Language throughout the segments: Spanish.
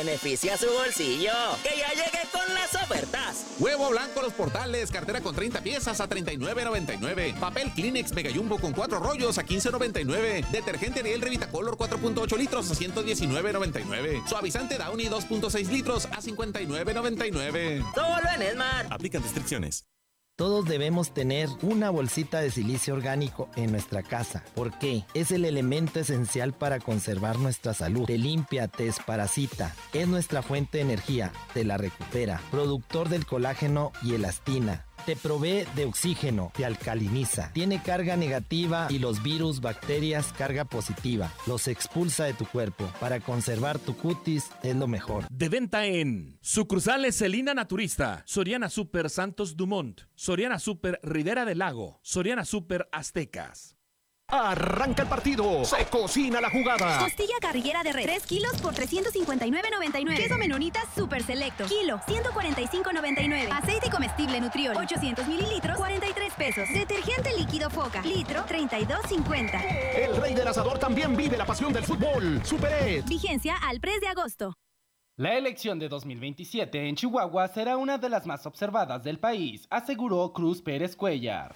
beneficia su bolsillo. ¡Que ya llegue con las ofertas! Huevo blanco Los Portales, cartera con 30 piezas a $39.99. Papel Kleenex Mega Jumbo con 4 rollos a $15.99. Detergente Ariel Revitacolor 4.8 litros a $119.99. Suavizante Downy 2.6 litros a $59.99. Solo en Smart. Aplican restricciones. Todos debemos tener una bolsita de silicio orgánico en nuestra casa. ¿Por qué? Es el elemento esencial para conservar nuestra salud. Te limpia, te desparasita. Es nuestra fuente de energía. Te la recupera. Productor del colágeno y elastina. Te provee de oxígeno, te alcaliniza, tiene carga negativa y los virus, bacterias, carga positiva. Los expulsa de tu cuerpo. Para conservar tu cutis es lo mejor. De venta en sucursales Celina Naturista, Soriana Super Santos Dumont, Soriana Super Rivera del Lago, Soriana Super Aztecas. Arranca el partido. Se cocina la jugada. Costilla carrillera de res, 3 kilos por $359.99. Queso menonita super selecto, kilo, $145.99. Aceite comestible Nutriol, 800 mililitros, $43. Detergente líquido Foca, litro, $32.50. El rey del asador también vive la pasión del fútbol. Super. Vigencia al 3 de agosto. La elección de 2027 en Chihuahua será una de las más observadas del país, aseguró Cruz Pérez Cuellar.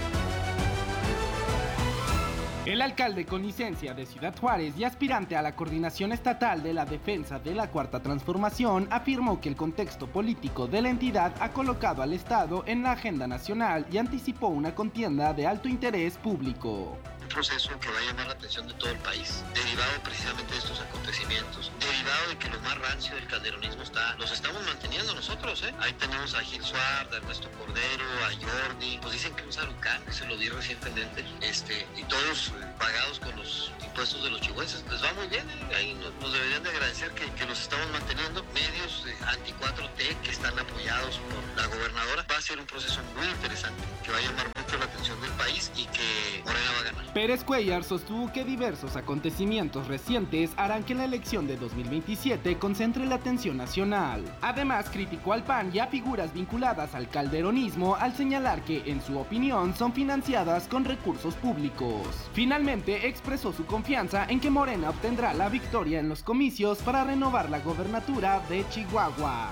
El alcalde con licencia de Ciudad Juárez y aspirante a la coordinación estatal de la defensa de la Cuarta Transformación afirmó que el contexto político de la entidad ha colocado al Estado en la agenda nacional y anticipó una contienda de alto interés público. Un proceso que va a llamar la atención de todo el país, derivado precisamente de estos acontecimientos, derivado de que lo más rancio del calderonismo los estamos manteniendo nosotros, ¿eh? Ahí tenemos a Gil Suárez, a Ernesto Cordero, a Jordi, pues dicen que un Sarucán, que se lo di recientemente, y todos pagados con los impuestos de los chihuahuenses. Les va muy bien, ahí nos deberían de agradecer que los estamos manteniendo. Medios anti-4T que están apoyados por la gobernadora. Va a ser un proceso muy interesante, que va a llamar mucho la atención del país y que Morena va a ganar. Pérez Cuellar sostuvo que diversos acontecimientos recientes harán que la elección de 2027 concentre la atención nacional. Además, criticó al PAN y a figuras vinculadas al calderonismo al señalar que, en su opinión, son financiadas con recursos públicos. Finalmente, expresó su confianza en que Morena obtendrá la victoria en los comicios para renovar la gobernatura de Chihuahua.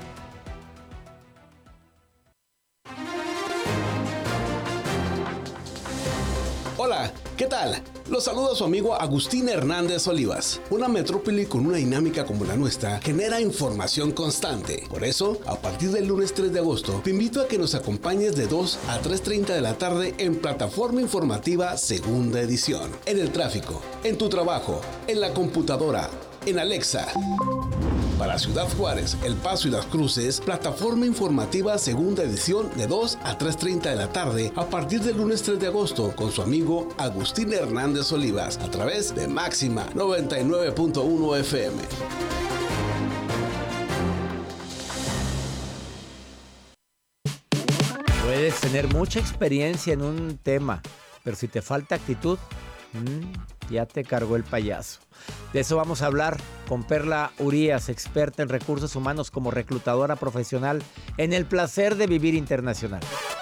Hola, ¿qué tal? Los saluda su amigo Agustín Hernández Olivas. Una metrópoli con una dinámica como la nuestra genera información constante. Por eso, a partir del lunes 3 de agosto, te invito a que nos acompañes de 2 a 3:30 de la tarde en Plataforma Informativa Segunda Edición. En el tráfico, en tu trabajo, en la computadora, en Alexa. Para Ciudad Juárez, El Paso y Las Cruces, Plataforma Informativa Segunda Edición de 2 a 3:30 de la tarde a partir del lunes 3 de agosto con su amigo Agustín Hernández Olivas a través de Máxima 99.1 FM. Puedes tener mucha experiencia en un tema, pero si te falta actitud, ya te cargó el payaso. De eso vamos a hablar con Perla Urías, experta en recursos humanos como reclutadora profesional en el placer de vivir internacional.